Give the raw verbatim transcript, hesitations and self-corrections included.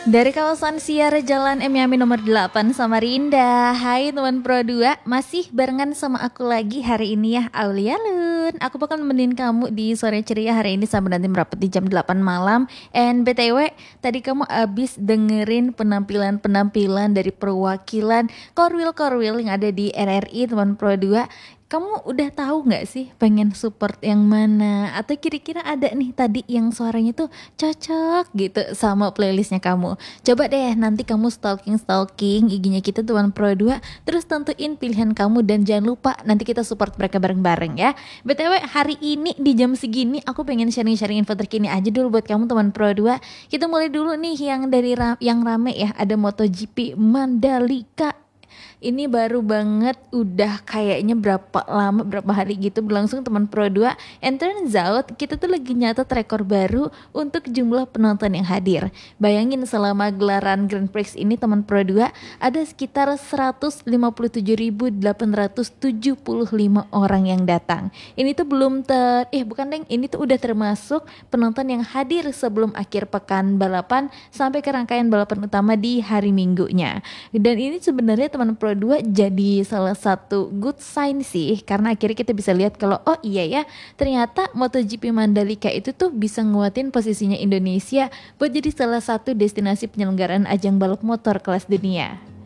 Dari kawasan Siar Jalan M Yamin nomor delapan Samarinda. Hai teman Pro dua, masih barengan sama aku lagi hari ini ya, Aulia Lun. Aku bakal nemenin kamu di sore ceria hari ini sampai nanti merapat di jam delapan malam. And B T W, tadi kamu abis dengerin penampilan-penampilan dari perwakilan Korwil-Korwil yang ada di R R I teman Pro dua. Kamu udah tahu nggak sih pengen support yang mana? Atau kira-kira ada nih tadi yang suaranya tuh cocok gitu sama playlistnya kamu? Coba deh nanti kamu stalking-stalking I G-nya kita Tuan Pro dua, terus tentuin pilihan kamu dan jangan lupa nanti kita support mereka bareng-bareng ya. B T W hari ini di jam segini aku pengen sharing-sharing info terkini aja dulu buat kamu teman Pro dua. Kita mulai dulu nih yang dari ra- yang rame ya, ada MotoGP Mandalika. Ini baru banget, udah kayaknya berapa lama, berapa hari gitu berlangsung teman Pro dua. And turns out kita tuh lagi nyatet rekor baru untuk jumlah penonton yang hadir. Bayangin selama gelaran Grand Prix ini teman Pro dua ada sekitar seratus lima puluh tujuh ribu delapan ratus tujuh puluh lima orang yang datang. Ini tuh belum ter eh bukan deng, ini tuh udah termasuk penonton yang hadir sebelum akhir pekan balapan sampai ke rangkaian balapan utama di hari Minggunya. Dan ini sebenarnya teman Pro dua jadi salah satu good sign sih, karena akhirnya kita bisa lihat kalau oh iya ya, ternyata MotoGP Mandalika itu tuh bisa nguatin posisinya Indonesia buat jadi salah satu destinasi penyelenggaraan ajang balap motor kelas dunia.